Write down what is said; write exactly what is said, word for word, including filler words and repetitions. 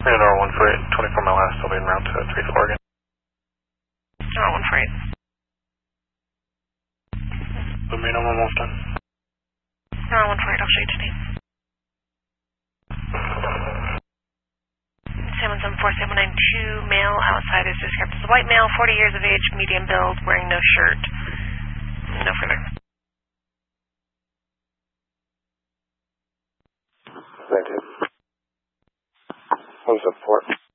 Nor one four eight, twenty-four mile last, I'll be en route to three four again. Nor one four eight. Let me know when I'm almost done. Nor one four eight, I'll show you today. seven seven four seven nine two, male outside is described as a white male, forty years of age, medium build, wearing no shirt. No further. Thank you. What was the port?